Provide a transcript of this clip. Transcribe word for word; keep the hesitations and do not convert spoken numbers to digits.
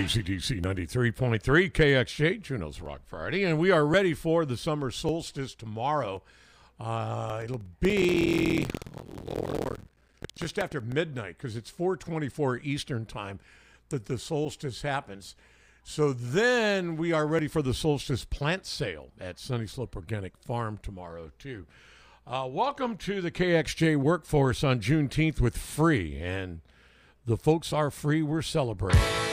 A C D C ninety-three point three, K X J, Juno's Rock Party, and we are ready for the summer solstice tomorrow. Uh, it'll be, oh Lord, just after midnight because it's four twenty-four Eastern time that the solstice happens. So then we are ready for the solstice plant sale at Sunny Slope Organic Farm tomorrow too. Uh, welcome to the K X J workforce on Juneteenth with free, and the folks are free. We're celebrating.